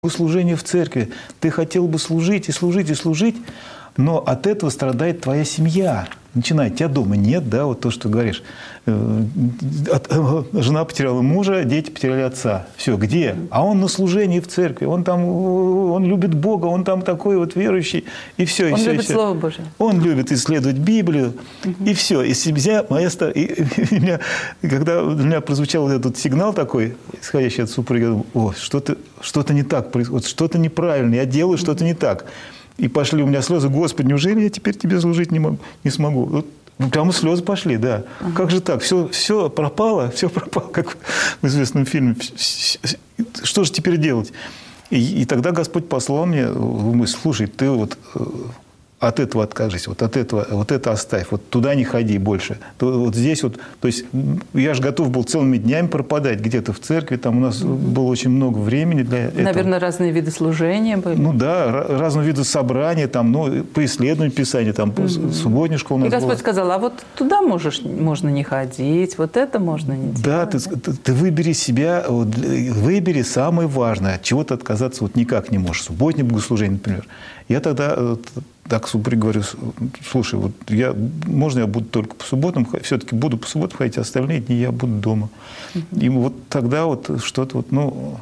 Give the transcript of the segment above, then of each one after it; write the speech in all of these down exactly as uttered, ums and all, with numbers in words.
служение в церкви. Ты хотел бы служить и служить и служить, но от этого страдает твоя семья. Начинает, тебя дома нет, да, вот то, что говоришь. Жена потеряла мужа, дети потеряли отца. Все, где? А он на служении в церкви, он там, он любит Бога, он там такой вот верующий, и все, и он все. Он любит и все. Слово Божие. Он любит исследовать Библию, угу. и все. И семья моя, и, и, и меня, когда у меня прозвучал этот сигнал такой, исходящий от супруги, я думаю, о, что-то, что-то не так происходит, что-то неправильно, я делаю угу. что-то не так. И пошли у меня слезы. Господи, неужели я теперь тебе служить не, могу, не смогу? Вот, прямо слезы пошли, да. Ага. Как же так? Все, все пропало, все пропало, как в известном фильме. Что же теперь делать? И, и тогда Господь послал мне мысль, слушай, ты вот от этого откажись, вот от этого, вот это оставь, вот туда не ходи больше. Вот здесь вот, то есть я же готов был целыми днями пропадать где-то в церкви, там у нас mm-hmm. было очень много времени для этого. Наверное, разные виды служения были. Ну да, разные виды собрания, там, ну, по исследованию Писания, там, mm-hmm. субботняя школа у нас И Господь была. сказал, а вот туда можешь, можно не ходить, вот это можно не делать. Да, ты, ты, ты выбери себя, выбери самое важное, от чего ты отказаться вот никак не можешь. Субботнее богослужение, например. Я тогда так супруге говорю, слушай, вот я, можно я буду только по субботам, все-таки буду по субботам ходить, а остальные дни я буду дома. Uh-huh. И вот тогда вот что-то вот, ну,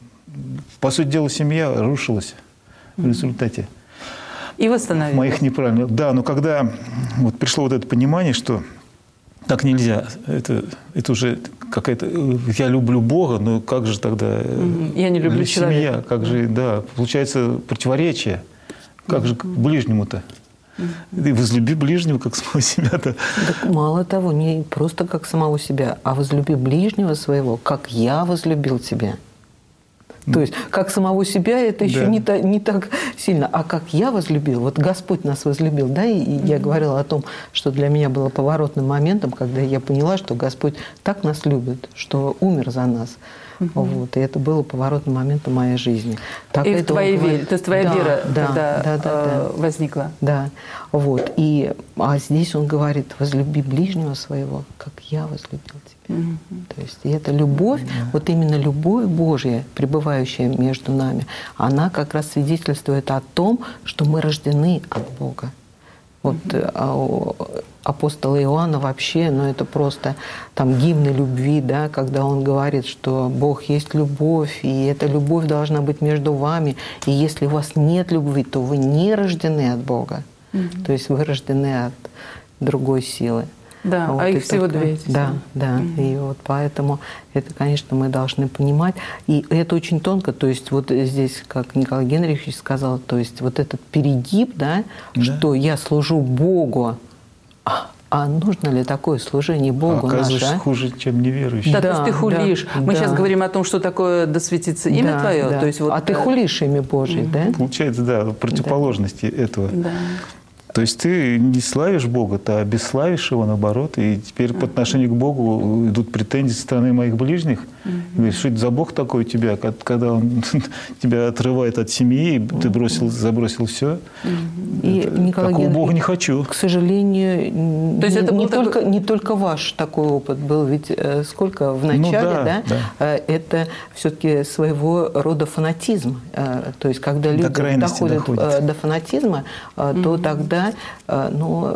по сути дела, семья рушилась uh-huh. в результате. И восстановилась. Моих неправильных. Да, но когда вот пришло вот это понимание, что так нельзя, это, это уже какая-то... Я люблю Бога, но как же тогда... Uh-huh. Я не люблю семья, человека. Как же, да, получается противоречие. Как же к ближнему-то? И возлюби ближнего, как самого себя-то. Так мало того, не просто как самого себя, а возлюби ближнего своего, как я возлюбил тебя. То есть, как самого себя, это еще да. не, та, не так сильно. А как я возлюбил, вот Господь нас возлюбил, да, и, и я говорила о том, что для меня было поворотным моментом, когда я поняла, что Господь так нас любит, что умер за нас. Uh-huh. Вот, и это было поворотным моментом моей жизни. Так и в твоей говорит... вере, то есть твоя да, вера да, тогда да, да, э, да. возникла. Да, вот. И, а здесь он говорит, возлюби ближнего своего, как я возлюбил тебя. Uh-huh. То есть и эта любовь, uh-huh. вот именно любовь Божья, пребывающая между нами, она как раз свидетельствует о том, что мы рождены от Бога. Вот mm-hmm. апостола Иоанна вообще, ну это просто там гимны любви, да, когда он говорит, что Бог есть любовь, и эта любовь должна быть между вами, и если у вас нет любви, то вы не рождены от Бога, mm-hmm. то есть вы рождены от другой силы. Да, вот, а их всего только, две эти Да, силы. да, mm-hmm. и вот поэтому это, конечно, мы должны понимать. И это очень тонко, то есть вот здесь, как Николай Генрихович сказал, то есть вот этот перегиб, да, да. что я служу Богу, а, а нужно ли такое служение Богу? А оказывается, наше, а? хуже, чем неверующий. Да, да, то есть ты хулишь. Да, Мы да. сейчас говорим о том, что такое «да светится имя да, Твое». Да. То есть вот, а ты хулишь имя Божие, mm-hmm. да? Получается, да, противоположности да. этого. Да. То есть ты не славишь Бога, ты обесславишь Его, наоборот. И теперь по отношению к Богу идут претензии со стороны моих ближних. Mm-hmm. Говоришь, что это за Бог такой у тебя, когда Он тебя отрывает от семьи, ты бросил, забросил все. Mm-hmm. И, Николай такого Бога не хочу. К сожалению, То есть это не, такой... только, не только ваш такой опыт был. Ведь э, сколько в начале, ну, да, да, да. Э, это все-таки своего рода фанатизм. Э, то есть когда люди доходят э, до фанатизма, э, mm-hmm. то тогда ну,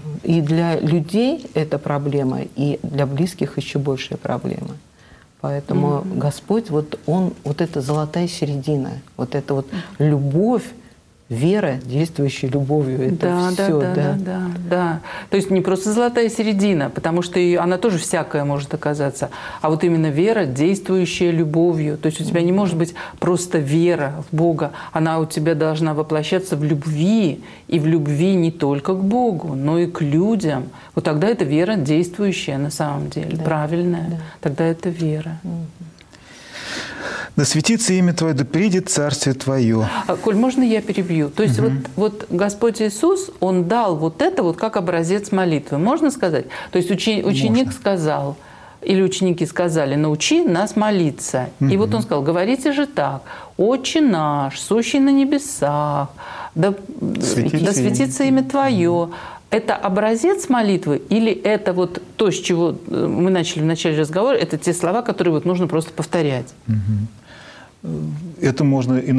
и для людей это проблема, и для близких еще большая проблема. Поэтому mm-hmm. Господь, вот Он, вот эта золотая середина, вот эта вот любовь, вера, действующая любовью, это да, все, да, да, да, да, да. То есть не просто золотая середина, потому что ее, она тоже всякая может оказаться, а вот именно вера, действующая любовью. То есть у тебя не может быть просто вера в Бога, она у тебя должна воплощаться в любви, и в любви не только к Богу, но и к людям. Вот тогда это вера действующая на самом деле, да, правильная. Да. Тогда это вера. Да светится имя Твое, да придет Царствие Твое. Коль, можно я перебью? То есть угу. вот, вот Господь Иисус, Он дал вот это вот как образец молитвы. Можно сказать? То есть учи, ученик можно. сказал, или ученики сказали, научи нас молиться. Угу. И вот Он сказал, говорите же так, Отче наш, сущий на небесах, да светится, да светится имя Твое. Это образец молитвы или это вот то, с чего мы начали в начале разговора, это те слова, которые вот нужно просто повторять? Угу. это можно и